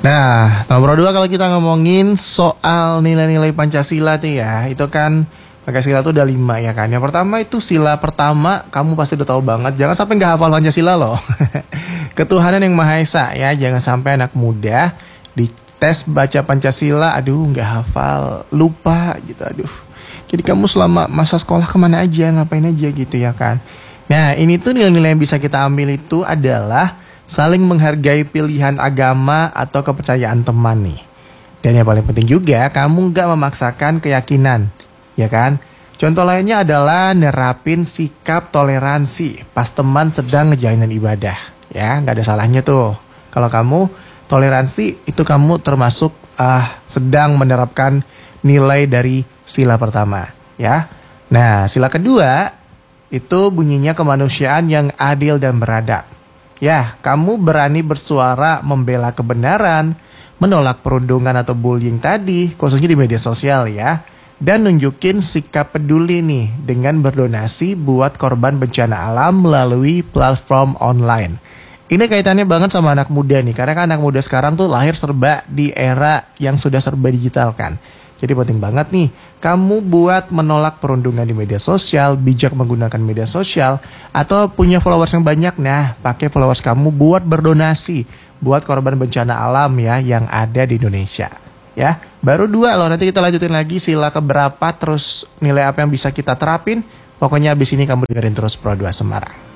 Nah, nomor dua kalau kita ngomongin soal nilai-nilai Pancasila tuh ya, itu kan Pancasila tuh ada 5 ya kan. Yang pertama itu sila pertama, kamu pasti udah tahu banget. Jangan sampai nggak hafal Pancasila loh. Ketuhanan yang Maha Esa ya, jangan sampai anak muda di tes baca Pancasila, aduh nggak hafal, lupa gitu, aduh. Jadi kamu selama masa sekolah kemana aja, ngapain aja gitu ya kan. Nah ini tuh nilai-nilai yang bisa kita ambil itu adalah saling menghargai pilihan agama atau kepercayaan teman nih. Dan yang paling penting juga, kamu nggak memaksakan keyakinan, ya kan? Contoh lainnya adalah nerapin sikap toleransi pas teman sedang ngejalanin ibadah, ya nggak ada salahnya tuh. Kalau kamu toleransi itu kamu termasuk sedang menerapkan nilai dari sila pertama, ya. Nah, sila kedua itu bunyinya kemanusiaan yang adil dan beradab. Ya, kamu berani bersuara membela kebenaran, menolak perundungan atau bullying tadi, khususnya di media sosial ya. Dan nunjukin sikap peduli nih dengan berdonasi buat korban bencana alam melalui platform online. Ini kaitannya banget sama anak muda nih, karena kan anak muda sekarang tuh lahir serba di era yang sudah serba digital kan. Jadi penting banget nih, kamu buat menolak perundungan di media sosial, bijak menggunakan media sosial, atau punya followers yang banyak, nah pakai followers kamu buat berdonasi, buat korban bencana alam ya yang ada di Indonesia. Ya, baru 2 loh, nanti kita lanjutin lagi sila keberapa, terus nilai apa yang bisa kita terapin. Pokoknya abis ini kamu dengerin terus Pro 2 Semarang.